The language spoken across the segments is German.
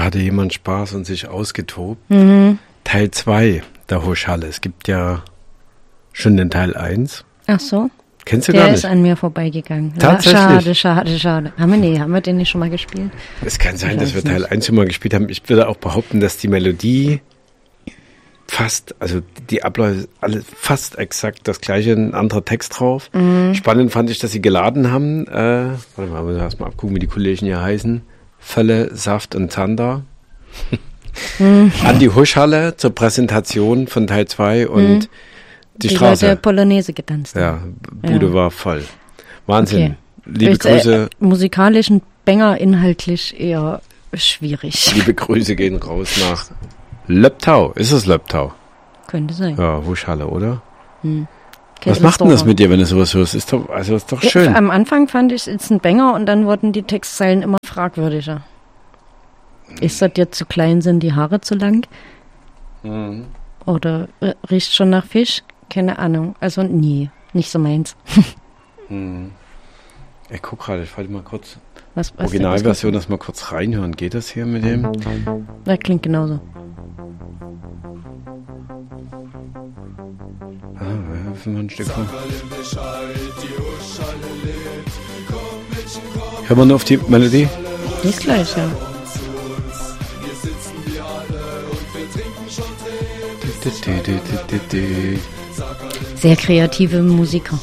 hatte jemand Spaß und sich ausgetobt. Mhm. Teil 2 der Huschhalle. Es gibt ja schon den Teil 1. Ach so. Kennst du gar Der nicht? ist an mir vorbeigegangen. Tatsächlich? Schade. Haben wir den nicht schon mal gespielt? Es kann sein, Ich dass weiß wir Teil nicht. 1 schon mal gespielt haben. Ich würde auch behaupten, dass die Melodie die Abläufe alle fast exakt das gleiche, ein anderer Text drauf. Spannend fand ich, dass sie geladen haben. Warte mal, müssen wir erstmal abgucken, wie die Kollegen hier heißen. Völle, Saft und Zander. An die Huschhalle zur Präsentation von Teil 2 und die Straße. Leute Polonaise getanzt. Ja, Bude war voll. Wahnsinn. Okay. Liebe Grüße. Musikalischen Banger inhaltlich eher schwierig. Liebe Grüße gehen raus nach Löbtau. Ist es Löbtau? Könnte sein. Ja, Huschhalle, oder? Was macht denn das mit dir, wenn du sowas hörst? Ist doch schön. Am Anfang fand ich es ein Banger und dann wurden die Textzeilen immer fragwürdiger. Ist das dir zu klein, sind die Haare zu lang? Oder riecht schon nach Fisch? Keine Ahnung. Also nie. Nicht so meins. Ich guck gerade, ich wollte mal kurz Was Originalversion, dass mal kurz reinhören. Geht das hier mit dem? Das klingt genauso. Ja, ein Stück von. Hören wir nur auf die Melodie? Die ist gleich, ja. Sehr kreative Musiker.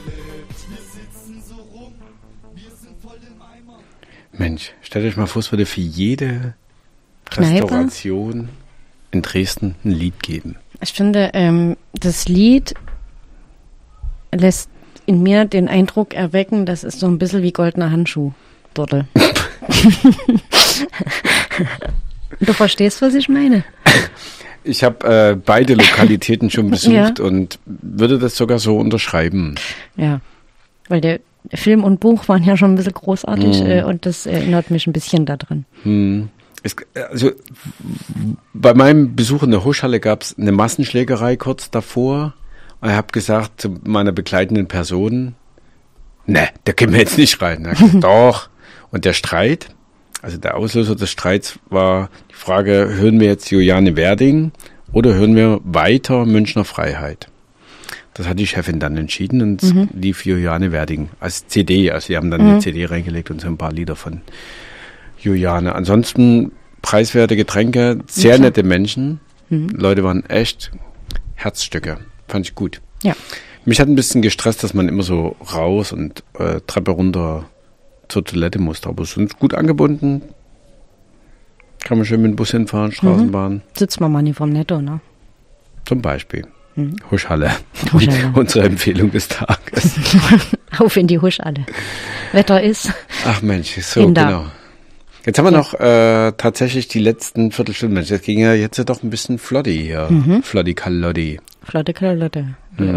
Mensch, stellt euch mal vor, es würde für jede Kneipe? Restauration in Dresden ein Lied geben. Ich finde, das Lied lässt in mir den Eindruck erwecken, das ist so ein bisschen wie goldener Handschuh. Dortel. Du verstehst, was ich meine? Ich habe beide Lokalitäten schon besucht und würde das sogar so unterschreiben. Ja, weil der Film und Buch waren ja schon ein bisschen großartig und das erinnert mich ein bisschen daran. Also bei meinem Besuch in der Huschhalle gab es eine Massenschlägerei kurz davor. Und ich habe gesagt zu meiner begleitenden Person, ne, da können wir jetzt nicht rein. Er hat gesagt, doch. Und der Streit, also der Auslöser des Streits war die Frage, hören wir jetzt Juliane Werding oder hören wir weiter Münchner Freiheit? Das hat die Chefin dann entschieden und es lief Juliane Werding als CD. Also wir haben dann eine CD reingelegt und so ein paar Lieder von Juliane. Ansonsten preiswerte Getränke, sehr nette Menschen. Leute waren echt Herzstücke. Fand ich gut. Ja. Mich hat ein bisschen gestresst, dass man immer so raus und Treppe runter zur Toilette musste. Aber sonst gut angebunden. Kann man schön mit dem Bus hinfahren, Straßenbahn. Sitzt man mal nie vom Netto, ne? Zum Beispiel. Huschhalle. Unsere Empfehlung des Tages. Auf in die Huschhalle. Wetter ist. Ach Mensch, so genau. Jetzt haben wir noch tatsächlich die letzten Viertelstunden. Mensch, das ging ja jetzt doch ein bisschen flotti hier. Flotti Kalotti. Flotte Kalotte.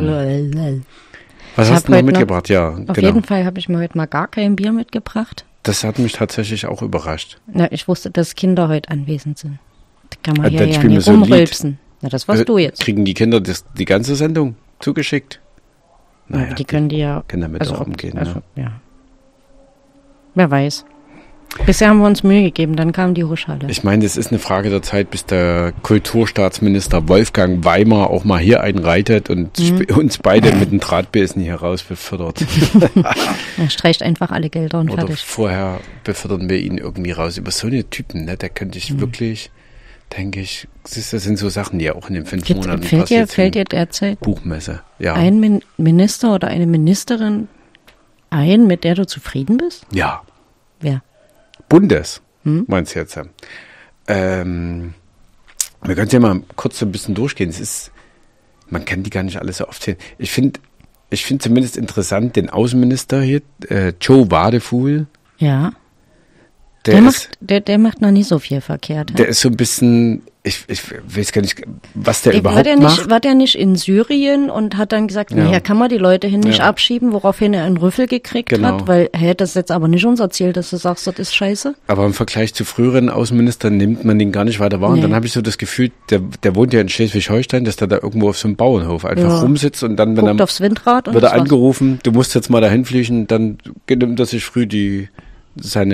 Was hast du noch mitgebracht? Auf jeden Fall habe ich mir heute mal gar kein Bier mitgebracht. Das hat mich tatsächlich auch überrascht. Na, ich wusste, dass Kinder heute anwesend sind. Da kann man hier dann ja spielen wir nicht so ein rumrülpsen. Na, das warst du jetzt. Kriegen die Kinder die ganze Sendung zugeschickt? Naja, die können die ja... Können damit auch umgehen. Ja. Wer weiß. Bisher haben wir uns Mühe gegeben, dann kam die Huschhalle. Ich meine, das ist eine Frage der Zeit, bis der Kulturstaatsminister Wolfgang Weimar auch mal hier einreitet und uns beide mit dem Drahtbesen hier raus befördert. Er streicht einfach alle Gelder und Oder fertig. vorher befördern wir ihn irgendwie raus. Über so eine Typen, ne, da könnte ich wirklich, denke ich, das sind so Sachen, die ja auch in den 5 Monaten passiert sind. Fällt dir derzeit Buchmesse, ja. ein Minister oder eine Ministerin ein, mit der du zufrieden bist? Ja. Wer? Bundes, meinst du jetzt? Wir können ja mal kurz so ein bisschen durchgehen. Man kann die gar nicht alle so oft sehen. Ich finde zumindest interessant den Außenminister hier, Joe Wadefuhl. Ja. Der macht noch nie so viel verkehrt. Der ist so ein bisschen, ich weiß gar nicht, was der überhaupt macht. War der nicht in Syrien und hat dann gesagt, naja, kann man die Leute nicht abschieben, woraufhin er einen Rüffel gekriegt hat, weil das ist jetzt aber nicht unser Ziel, dass du sagst, das ist scheiße. Aber im Vergleich zu früheren Außenministern nimmt man den gar nicht weiter wahr. Und dann habe ich so das Gefühl, der wohnt ja in Schleswig-Holstein, dass der da irgendwo auf so einem Bauernhof einfach rumsitzt und dann, wenn aufs Windrad und wird er angerufen, du musst jetzt mal dahin fliegen, dann nimmt er sich früh seine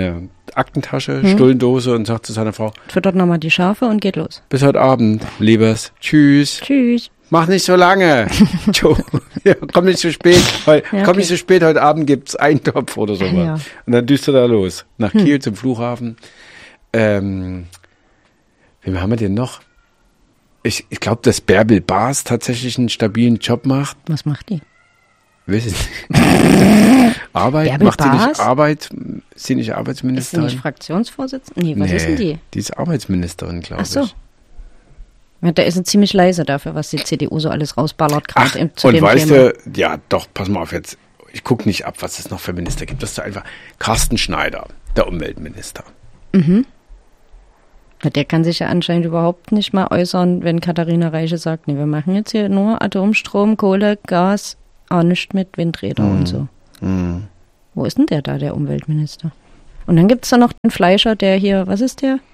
Aktentasche, Stullendose und sagt zu seiner Frau: Füttert nochmal die Schafe und geht los. Bis heute Abend, Liebes. Tschüss. Tschüss. Mach nicht so lange. Ja, komm nicht zu spät. Komm nicht so spät. Heute Abend gibt's Eintopf oder sowas. Ja. Und dann düst er da los. Nach Kiel zum Flughafen. Wen haben wir denn noch? Ich glaube, dass Bärbel Baas tatsächlich einen stabilen Job macht. Was macht die? Weiß ich nicht. Arbeit? Bärbel Macht sie Baas? nicht Arbeit? Ist sie nicht Arbeitsministerin? Ist sie nicht Fraktionsvorsitzende? Nee, was ist denn die? Die ist Arbeitsministerin, glaube ich. Ach so. Ja, da ist sie ziemlich leise dafür, was die CDU so alles rausballert gerade zu dem Thema. Und weißt du, ja doch, pass mal auf jetzt, ich gucke nicht ab, was es noch für Minister gibt. Das ist einfach Carsten Schneider, der Umweltminister. Mhm. Der kann sich ja anscheinend überhaupt nicht mal äußern, wenn Katharina Reiche sagt, nee, wir machen jetzt hier nur Atomstrom, Kohle, Gas, auch nicht mit Windrädern und so. Mhm. Wo ist denn der Umweltminister? Und dann gibt es da noch den Fleischer, der hier, was ist der?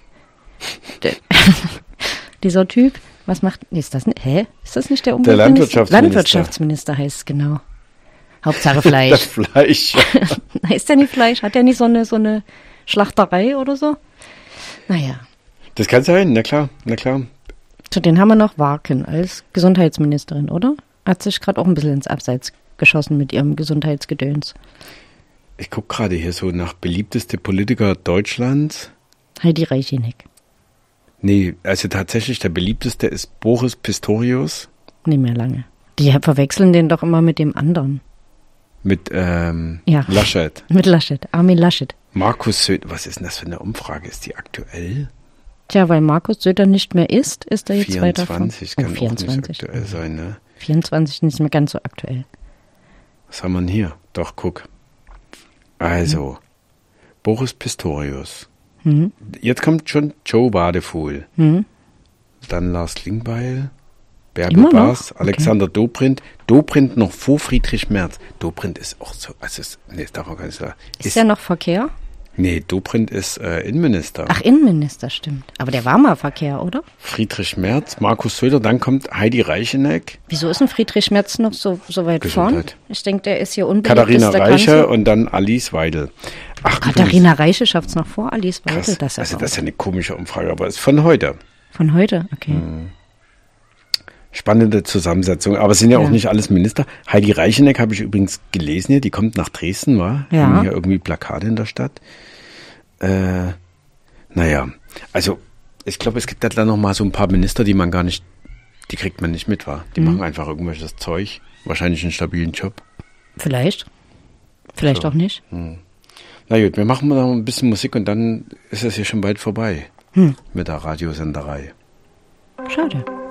Dieser Typ, was macht, ist das nicht, ist das nicht der Umweltminister? Der Landwirtschaftsminister heißt es, genau. Hauptsache Fleisch. Das Fleisch. Ist der nicht Fleisch? Hat der nicht so eine Schlachterei oder so? Naja. Das kann sein, na klar. Zu den haben wir noch Warken als Gesundheitsministerin, oder? Hat sich gerade auch ein bisschen ins Abseits geschossen mit ihrem Gesundheitsgedöns. Ich gucke gerade hier so nach beliebteste Politiker Deutschlands. Heidi Reicheneck. Nee, also tatsächlich der beliebteste ist Boris Pistorius. Nicht mehr lange. Die verwechseln den doch immer mit dem anderen. Mit Laschet. Mit Laschet, Armin Laschet. Markus Söder, was ist denn das für eine Umfrage? Ist die aktuell? Tja, weil Markus Söder nicht mehr ist er jetzt 24, weiter von. 24, kann 24. Auch nicht aktuell sein, ne? 24 nicht mehr ganz so aktuell. Was haben wir denn hier? Doch, guck. Also, Boris Pistorius. Jetzt kommt schon Joe Wadefuhl. Dann Lars Klingbeil, Bärbel Baas, Alexander Dobrindt. Dobrindt noch vor Friedrich Merz. Dobrindt ist auch so, das darf man gar nicht sagen. Ist ja noch Verkehr? Nee, Dobrindt ist Innenminister. Ach, Innenminister, stimmt. Aber der war mal Verkehr, oder? Friedrich Merz, Markus Söder, dann kommt Heidi Reicheneck. Wieso ist denn Friedrich Merz noch so weit vorn? Ich denke, der ist hier unbeliebt. Katharina Reiche und dann Alice Weidel. Ach, Katharina Reiche schafft es noch vor Alice Weidel. Das ist ja eine komische Umfrage, aber es ist von heute. Von heute, okay. Spannende Zusammensetzung, aber es sind ja auch nicht alles Minister. Heidi Reicheneck habe ich übrigens gelesen hier, die kommt nach Dresden, war? Ja. Haben hier irgendwie Plakate in der Stadt. Naja, also ich glaube, es gibt da noch mal so ein paar Minister, die kriegt man nicht mit, war. Die machen einfach irgendwelches Zeug, wahrscheinlich einen stabilen Job. Vielleicht so. Auch nicht. Na gut, wir machen mal noch ein bisschen Musik und dann ist es hier schon bald vorbei mit der Radiosenderei. Schade.